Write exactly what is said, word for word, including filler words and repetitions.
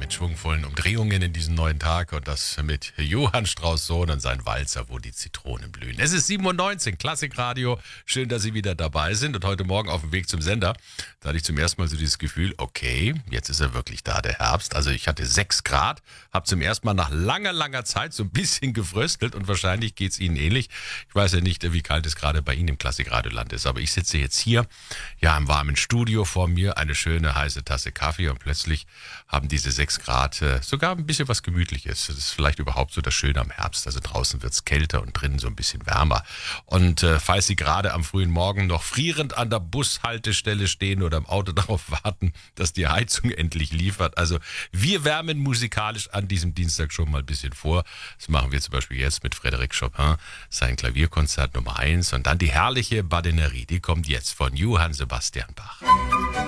mit schwungvollen Umdrehungen in diesen neuen Tag und das mit Johann Strauss Sohn und sein Walzer, wo die Zitronen blühen. Es ist sieben Uhr neunzehn, Klassikradio. Schön, dass Sie wieder dabei sind und heute Morgen auf dem Weg zum Sender, da hatte ich zum ersten Mal so dieses Gefühl, okay, jetzt ist er wirklich da, der Herbst. Also ich hatte sechs Grad, habe zum ersten Mal nach langer, langer Zeit so ein bisschen gefröstelt und wahrscheinlich geht es Ihnen ähnlich. Ich weiß ja nicht, wie kalt es gerade bei Ihnen im Klassikradioland ist, aber ich sitze jetzt hier, ja, im warmen Studio vor mir, eine schöne heiße Tasse Kaffee und plötzlich haben diese sechs Grad äh, sogar ein bisschen was Gemütliches. Das ist vielleicht überhaupt so das Schöne am Herbst. Also draußen wird es kälter und drinnen so ein bisschen wärmer. Und äh, falls Sie gerade am frühen Morgen noch frierend an der Bushaltestelle stehen oder im Auto darauf warten, dass die Heizung endlich liefert. Also wir wärmen musikalisch an diesem Dienstag schon mal ein bisschen vor. Das machen wir zum Beispiel jetzt mit Frédéric Chopin, sein Klavierkonzert Nummer eins. Und dann die herrliche Badinerie, die kommt jetzt von Johann Sebastian Bach.